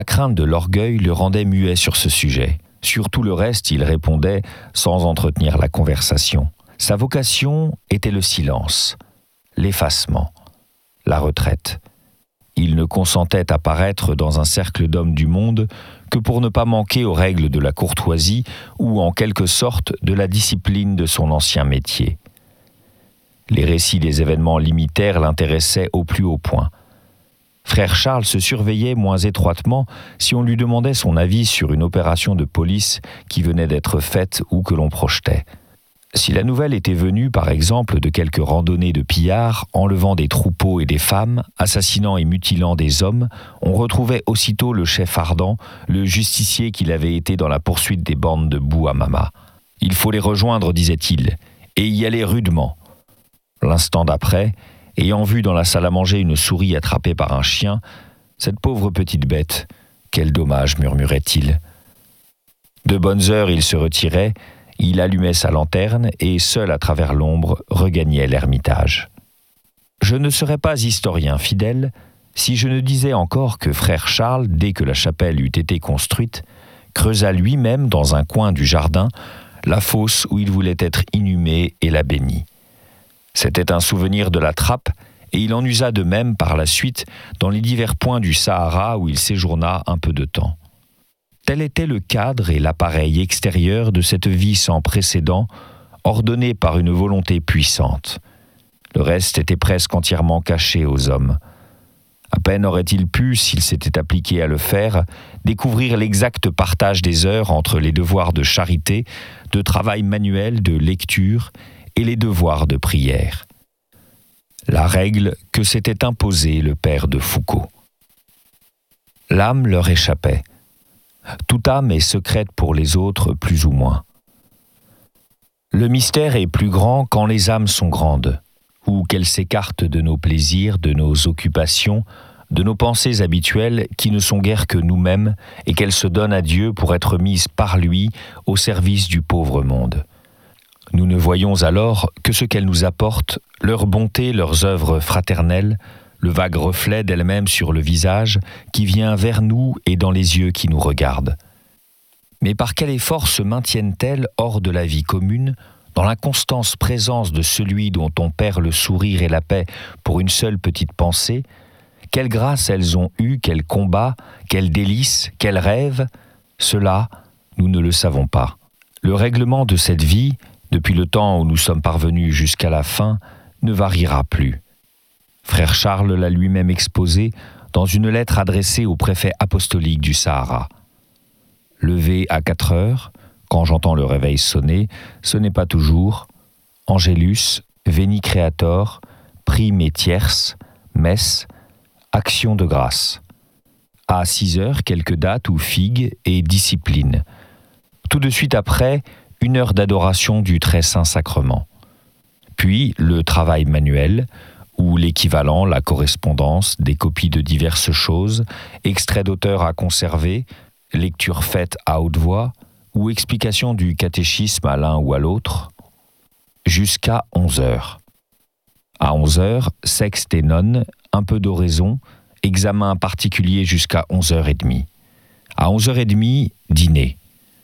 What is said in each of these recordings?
La crainte de l'orgueil le rendait muet sur ce sujet. Sur tout le reste, il répondait sans entretenir la conversation. Sa vocation était le silence, l'effacement, la retraite. Il ne consentait à paraître dans un cercle d'hommes du monde que pour ne pas manquer aux règles de la courtoisie ou en quelque sorte de la discipline de son ancien métier. Les récits des événements limitaires l'intéressaient au plus haut point. Frère Charles se surveillait moins étroitement si on lui demandait son avis sur une opération de police qui venait d'être faite ou que l'on projetait. Si la nouvelle était venue, par exemple, de quelques randonnées de pillards, enlevant des troupeaux et des femmes, assassinant et mutilant des hommes, on retrouvait aussitôt le chef ardent, le justicier qu'il avait été dans la poursuite des bandes de Bouhamama. Il faut les rejoindre, disait-il, et y aller rudement. L'instant d'après, ayant vu dans la salle à manger une souris attrapée par un chien, cette pauvre petite bête, quel dommage, murmurait-il. De bonnes heures, il se retirait. Il allumait sa lanterne et, seul à travers l'ombre, regagnait l'ermitage. Je ne serais pas historien fidèle si je ne disais encore que frère Charles, dès que la chapelle eut été construite, creusa lui-même dans un coin du jardin la fosse où il voulait être inhumé et la bénit. C'était un souvenir de la trappe et il en usa de même par la suite dans les divers points du Sahara où il séjourna un peu de temps. Tel était le cadre et l'appareil extérieur de cette vie sans précédent, ordonnée par une volonté puissante. Le reste était presque entièrement caché aux hommes. À peine aurait-il pu, s'il s'était appliqué à le faire, découvrir l'exact partage des heures entre les devoirs de charité, de travail manuel, de lecture et les devoirs de prière. La règle que s'était imposée le père de Foucault. L'âme leur échappait. Toute âme est secrète pour les autres, plus ou moins. Le mystère est plus grand quand les âmes sont grandes, ou qu'elles s'écartent de nos plaisirs, de nos occupations, de nos pensées habituelles qui ne sont guère que nous-mêmes et qu'elles se donnent à Dieu pour être mises par lui au service du pauvre monde. Nous ne voyons alors que ce qu'elles nous apportent, leur bonté, leurs œuvres fraternelles, le vague reflet d'elle-même sur le visage qui vient vers nous et dans les yeux qui nous regardent. Mais par quel effort se maintiennent-elles hors de la vie commune, dans l'inconstance présence de celui dont on perd le sourire et la paix pour une seule petite pensée? Quelle grâce elles ont eue, quel combat, quel délice, quel rêve? Cela, nous ne le savons pas. Le règlement de cette vie, depuis le temps où nous sommes parvenus jusqu'à la fin, ne variera plus. Frère Charles l'a lui-même exposé dans une lettre adressée au préfet apostolique du Sahara. Levé à 4 heures, quand j'entends le réveil sonner, ce n'est pas toujours. Angélus, Veni Creator, prime et tierce, messe, action de grâce. À 6 heures, quelques dates ou figues et discipline. Tout de suite après, 1 heure d'adoration du très saint sacrement. Puis le travail manuel, ou l'équivalent, la correspondance, des copies de diverses choses, extraits d'auteurs à conserver, lecture faite à haute voix, ou explication du catéchisme à l'un ou à l'autre, jusqu'à 11 heures. À 11 heures, sexte et nonne, un peu d'oraison, examen particulier jusqu'à 11h30. À 11h30, dîner.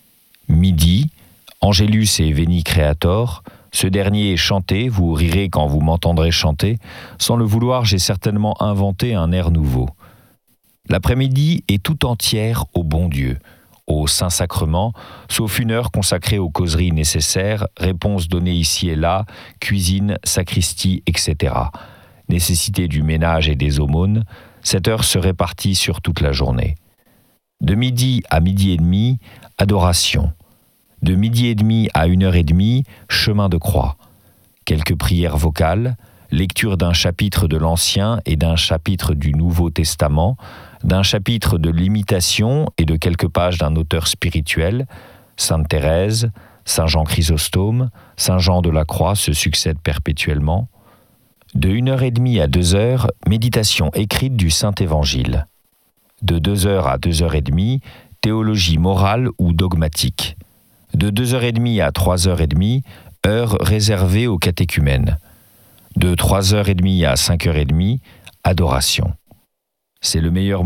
Midi, Angélus et Veni Creator. Ce dernier est chanté, vous rirez quand vous m'entendrez chanter. Sans le vouloir, j'ai certainement inventé un air nouveau. L'après-midi est tout entière au bon Dieu, au Saint-Sacrement, sauf 1 heure consacrée aux causeries nécessaires, réponses données ici et là, cuisine, sacristie, etc. Nécessité du ménage et des aumônes, cette heure se répartit sur toute la journée. De midi à midi et demi, adoration. De midi et demi à 1h30, chemin de croix. Quelques prières vocales, lecture d'un chapitre de l'Ancien et d'un chapitre du Nouveau Testament, d'un chapitre de l'Imitation et de quelques pages d'un auteur spirituel, Sainte Thérèse, Saint Jean Chrysostome, Saint Jean de la Croix se succèdent perpétuellement. De 1h30 à 2h, méditation écrite du Saint-Évangile. De 2h à 2h30, théologie morale ou dogmatique. De 2h30 à 3h30, heure réservée aux catéchumènes. De 3h30 à 5h30, adoration. C'est le meilleur